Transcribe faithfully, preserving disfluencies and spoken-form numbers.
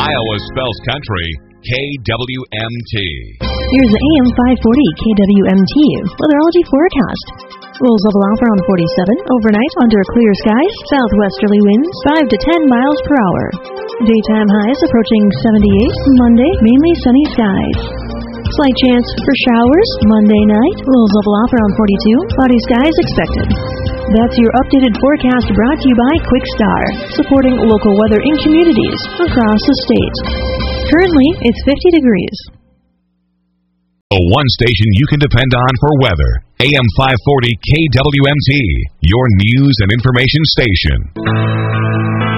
Iowa spells country, K W M T. Here's the A M five forty K W M T weatherology forecast. Will level off around forty-seven. Overnight, under clear skies, southwesterly winds five to ten miles per hour. Daytime highs approaching seventy-eight. Monday, mainly sunny skies. Slight chance for showers Monday night. Will level off around forty-two. Cloudy skies expected. That's your updated forecast brought to you by Quickstar, supporting local weather in communities across the state. Currently, it's fifty degrees. The one station you can depend on for weather. A M five forty K W M T, your news and information station.